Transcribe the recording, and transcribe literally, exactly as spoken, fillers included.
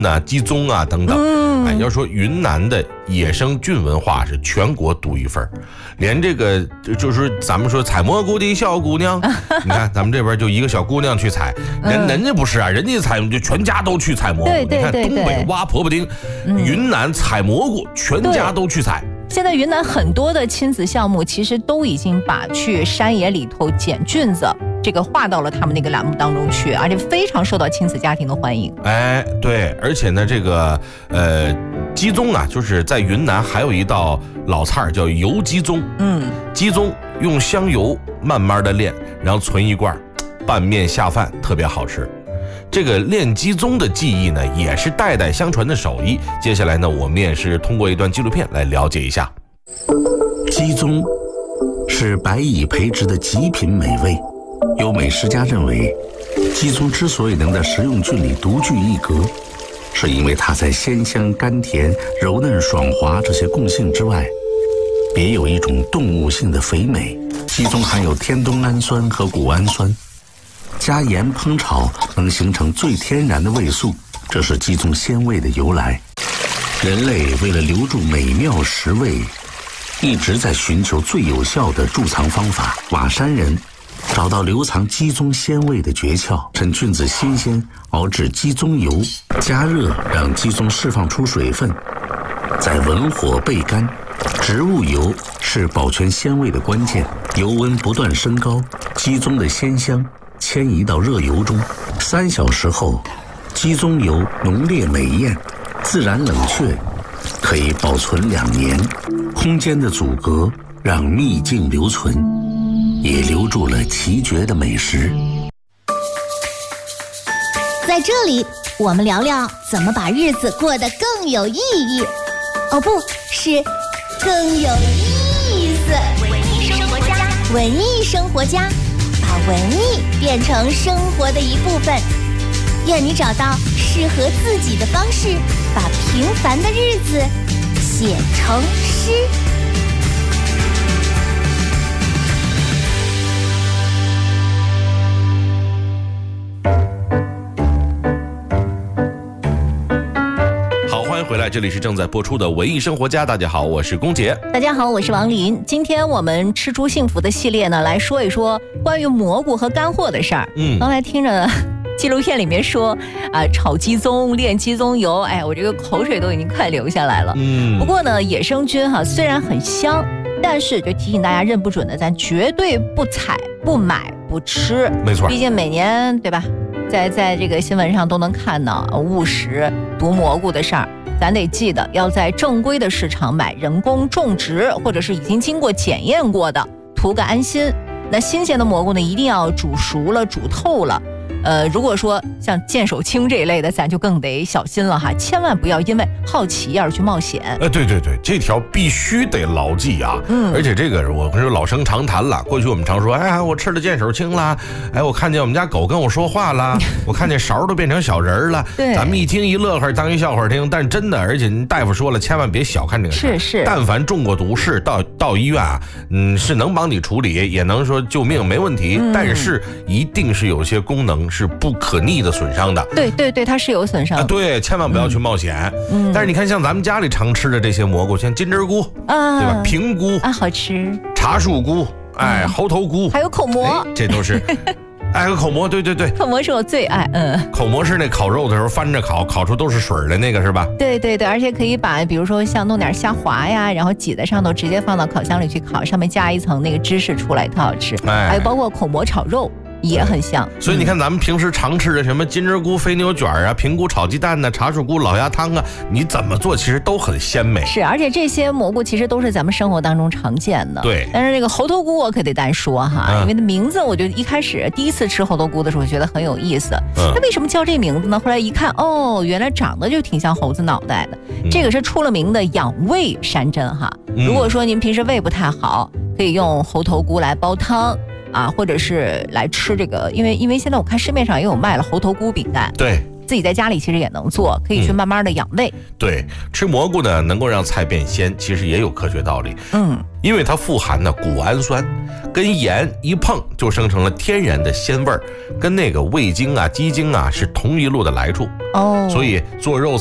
那鸡枞啊等等。嗯，哎，要说云南的野生菌文化是全国独一份，连这个就是咱们说采蘑菇的小姑娘，你看咱们这边就一个小姑娘去采，人人家不是啊，人家采就全家都去采蘑菇。 对对对对， 你看东北挖婆婆丁，嗯、云南采蘑菇全家都去采。 现在云南很多的亲子项目其实都已经把去山野里头捡菌子这个划到了他们那个栏目当中去，而且非常受到亲子家庭的欢迎。 哎，对，而且呢，这个呃鸡枞啊，就是在云南还有一道老菜叫油鸡枞。嗯，鸡枞用香油慢慢的炼，然后存一罐，拌面下饭，特别好吃。这个炼鸡枞的技艺呢，也是代代相传的手艺。接下来呢，我们也是通过一段纪录片来了解一下。 鸡枞是白蚁培植的极品美味，有美食家认为，鸡枞之所以能在食用菌里独具一格，是因为它在鲜香、甘甜、柔嫩、爽滑这些共性之外，别有一种动物性的肥美。鸡枞含有天冬氨酸和谷氨酸。加盐烹炒能形成最天然的味素，这是鸡枞鲜味的由来。人类为了留住美妙食味，一直在寻求最有效的贮藏方法。瓦山人找到留藏鸡枞鲜味的诀窍，趁菌子新鲜熬制鸡枞油，加热让鸡枞释放出水分，再文火焙干。植物油是保全鲜味的关键，油温不断升高，鸡枞的鲜香迁移到热油中，三小时后，鸡枞油浓烈美艳，自然冷却，可以保存两年。空间的阻隔让秘境留存，也留住了奇绝的美食。 在这里，我们聊聊怎么把日子过得更有意义。哦，不是，更有意思。文艺生活家，文艺生活家。把文艺变成生活的一部分，愿你找到适合自己的方式，把平凡的日子写成诗。 回来，这里是正在播出的文艺生活家。大家好，我是龚杰。 大家好，我是王林。今天我们吃出幸福的系列呢，来说一说关于蘑菇和干货的事儿。嗯，刚才听着纪录片里面说啊、呃，炒鸡枞、炼鸡枞油，哎，我这个口水都已经快流下来了。嗯，不过呢，野生菌哈虽然很香，但是就提醒大家认不准的，咱绝对不采、不买、不吃。 没错， 毕竟每年对吧，在在这个新闻上都能看到误食毒蘑菇的事儿。咱得记得要在正规的市场买人工种植或者是已经经过检验过的，图个安心。那新鲜的蘑菇呢，一定要煮熟了、煮透了。呃，如果说像剑手青这一类的，咱就更得小心了哈，千万不要因为好奇而去冒险。 呃，对对对，这条必须得牢记啊。嗯，而且这个我跟说老生常谈了。过去我们常说，哎，我吃了剑手青啦，哎，我看见我们家狗跟我说话啦，我看见勺都变成小人了。对，咱们一听一乐呵，当一笑话听。但是真的，而且大夫说了，千万别小看这个。 是是， 但凡中过毒，是到到医院啊，嗯，是能帮你处理，也能说救命，没问题。嗯、但是一定是有些功能是不可逆的损伤的。 对对对，它是有损伤的、 啊。对，千万不要去冒险。嗯，但是你看，像咱们家里常吃的这些蘑菇，像金针菇啊，对吧？平菇啊，好吃。 茶树菇，哎，猴头菇， 还有口蘑， 哎、这都是。哎，口蘑，对对对， 口蘑是我最爱。嗯， 口蘑是那烤肉的时候翻着烤，烤出都是水的那个是吧？ 对对对，而且可以把比如说像弄点虾滑呀，然后挤在上头，直接放到烤箱里去烤，上面加一层那个芝士出来，特好吃。哎，还有包括口蘑炒肉。也很像， 所以你看咱们平时常吃的什么金针菇肥牛卷啊、平菇炒鸡蛋呢、茶树菇老鸭汤啊，你怎么做其实都很鲜美。 是，而且这些蘑菇其实都是咱们生活当中常见的。 对， 但是这个猴头菇我可得单说哈、嗯，因为那名字我就一开始第一次吃猴头菇的时候觉得很有意思。嗯，它为什么叫这名字呢？后来一看，哦，原来长得就挺像猴子脑袋的。嗯、这个是出了名的养胃山珍哈。嗯、如果说您平时胃不太好，可以用猴头菇来煲汤。啊，或者是来吃这个，因为因为现在我看市面上也有卖了猴头菇饼干。 对， 自己在家里其实也能做，可以去慢慢的养胃。 嗯、对，吃蘑菇呢能够让菜变鲜，其实也有科学道理。嗯，因为它富含呢谷氨酸，跟盐一碰就生成了天然的鲜味儿，跟那个味精啊、鸡精啊是同一路的来处。哦，所以做肉